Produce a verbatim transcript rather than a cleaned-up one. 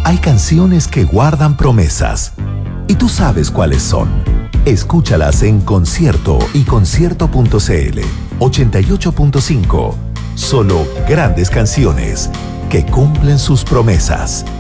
Hay canciones que guardan promesas. Y tú sabes cuáles son. Escúchalas en Concierto y concierto punto cl. ochenta y ocho punto cinco. Solo grandes canciones que cumplen sus promesas.